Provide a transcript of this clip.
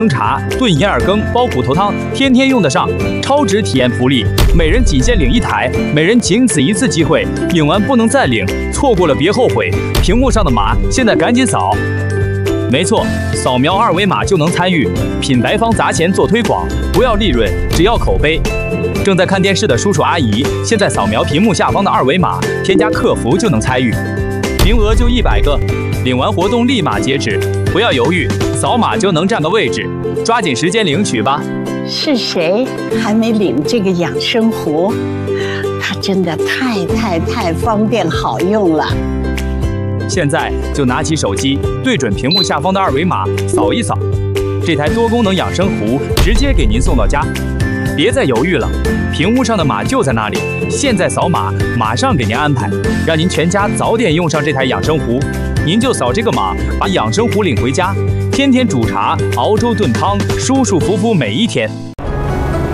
茶、炖银耳羹、煲骨头汤，天天用得上，超值体验福利，每人仅限领1台，每人仅此一次机会，领完不能再领，错过了别后悔。屏幕上的码，现在赶紧扫。没错，扫描2维码就能参与，品牌方砸钱做推广，不要利润，只要口碑。正在看电视的叔叔阿姨，现在扫描屏幕下方的2维码，添加客服就能参与，名额就100个，领完活动立马截止，不要犹豫，扫码就能占个位置，抓紧时间领取吧。 是谁还没领这个养生壶？它真的太方便好用了。 现在就拿起手机，对准屏幕下方的2维码，扫一扫，这台多功能养生壶直接给您送到家。别再犹豫了，屏幕上的码就在那里，现在扫码，马上给您安排，让您全家早点用上这台养生壶。您就扫这个码，把养生壶领回家，天天煮茶、熬粥、炖汤，舒舒服服每一天。